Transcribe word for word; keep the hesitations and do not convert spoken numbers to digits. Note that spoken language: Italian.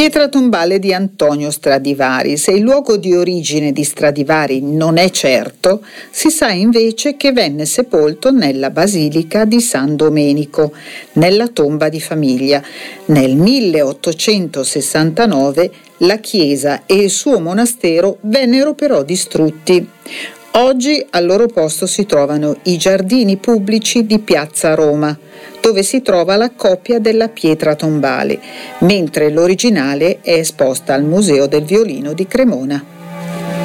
Pietra tombale di Antonio Stradivari. Se il luogo di origine di Stradivari non è certo, si sa invece che venne sepolto nella basilica di San Domenico, nella tomba di famiglia. Nel milleottocentosessantanove la chiesa e il suo monastero vennero però distrutti. Oggi al loro posto si trovano i giardini pubblici di Piazza Roma, dove si trova la copia della pietra tombale, mentre l'originale è esposta al Museo del Violino di Cremona.